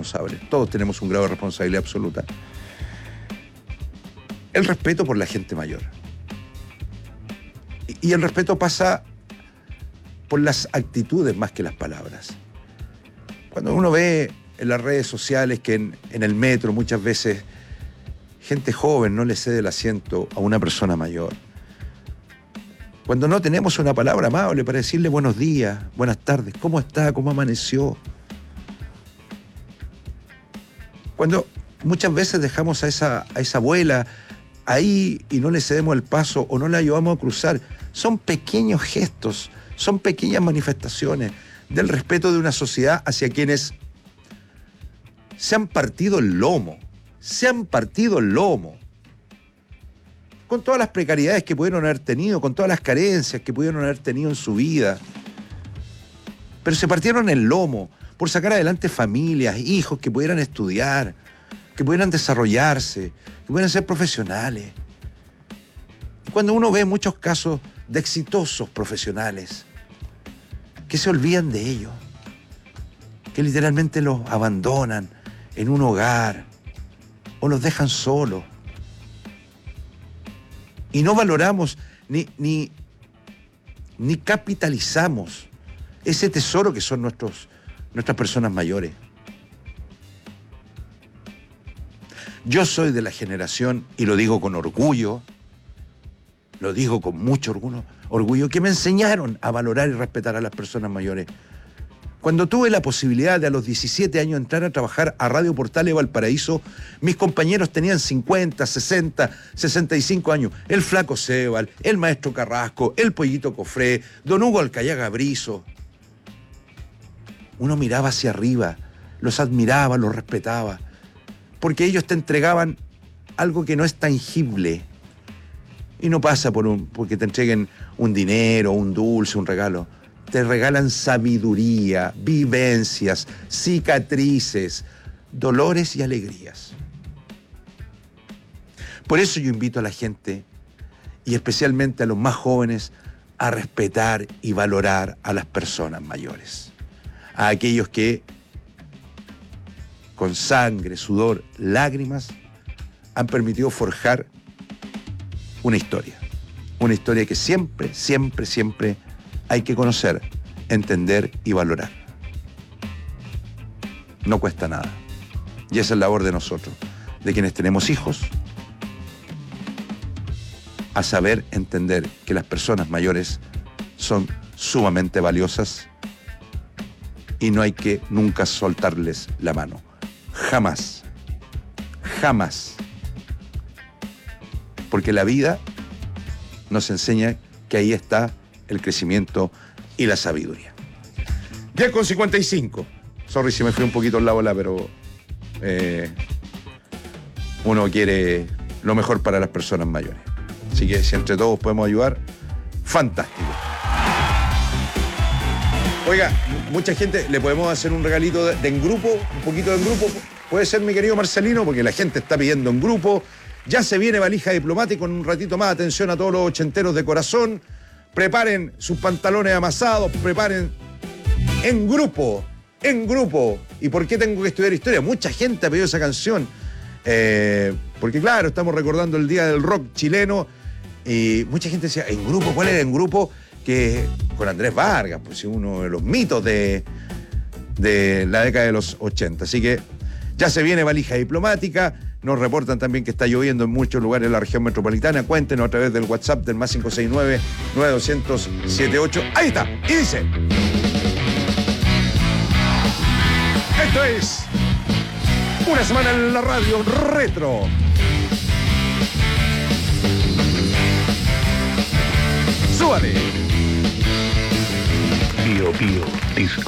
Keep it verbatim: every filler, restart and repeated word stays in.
responsables. Todos tenemos un grado de responsabilidad absoluta. El respeto por la gente mayor. Y el respeto pasa por las actitudes más que las palabras. Cuando uno ve en las redes sociales que en, en el metro muchas veces gente joven no le cede el asiento a una persona mayor. Cuando no tenemos una palabra amable para decirle buenos días, buenas tardes, ¿cómo está? ¿Cómo amaneció? Cuando muchas veces dejamos a esa, a esa abuela ahí y no le cedemos el paso o no la ayudamos a cruzar, son pequeños gestos, son pequeñas manifestaciones del respeto de una sociedad hacia quienes se han partido el lomo, se han partido el lomo, con todas las precariedades que pudieron haber tenido, con todas las carencias que pudieron haber tenido en su vida, pero se partieron el lomo por sacar adelante familias, hijos que pudieran estudiar, que pudieran desarrollarse, que pudieran ser profesionales. Y cuando uno ve muchos casos de exitosos profesionales que se olvidan de ellos, que literalmente los abandonan en un hogar o los dejan solos, y no valoramos ni, ni, ni capitalizamos ese tesoro que son nuestros, nuestras personas mayores. Yo soy de la generación, y lo digo con orgullo, lo digo con mucho orgullo, orgullo, que me enseñaron a valorar y respetar a las personas mayores. Cuando tuve la posibilidad de a los diecisiete años entrar a trabajar a Radio Portales Valparaíso, mis compañeros tenían cincuenta, sesenta, sesenta y cinco años. El Flaco Sebal, el Maestro Carrasco, el Pollito Cofré, don Hugo Alcayaga Brizo. Uno miraba hacia arriba, los admiraba, los respetaba, porque ellos te entregaban algo que no es tangible. Y no pasa por un, porque te entreguen un dinero, un dulce, un regalo. Te regalan sabiduría, vivencias, cicatrices, dolores y alegrías. Por eso yo invito a la gente, y especialmente a los más jóvenes, a respetar y valorar a las personas mayores. A aquellos que, con sangre, sudor, lágrimas, han permitido forjar una historia. Una historia que siempre, siempre, siempre hay que conocer, entender y valorar. No cuesta nada. Y esa es la labor de nosotros, de quienes tenemos hijos, a saber entender que las personas mayores son sumamente valiosas y no hay que nunca soltarles la mano. Jamás. Jamás. Porque la vida nos enseña que ahí está el crecimiento y la sabiduría. diez con cincuenta y cinco. Sorry si me fui un poquito al lado, pero eh, uno quiere lo mejor para las personas mayores. Así que si entre todos podemos ayudar, fantástico. Oiga, mucha gente, le podemos hacer un regalito de, de en grupo, un poquito de en grupo. Puede ser, mi querido Marcelino, porque la gente está pidiendo en grupo. Ya se viene valija diplomática en un ratito más. Atención a todos los ochenteros de corazón. Preparen sus pantalones amasados, preparen en grupo, en grupo. ¿Y por qué tengo que estudiar historia? Mucha gente ha pedido esa canción. Eh, porque claro, estamos recordando el Día del Rock chileno y mucha gente decía, ¿en grupo? ¿Cuál era en grupo? Que con Andrés Vargas, pues uno de los mitos de, de la década de los ochenta. Así que ya se viene valija diplomática. Nos reportan también que está lloviendo en muchos lugares de la región metropolitana. Cuéntenos a través del WhatsApp del más cinco seis nueve, nueve dos cero cero, siete ocho. Ahí está. Y dice... Esto es una semana en la radio retro. Súbale. Pío Pío Disco.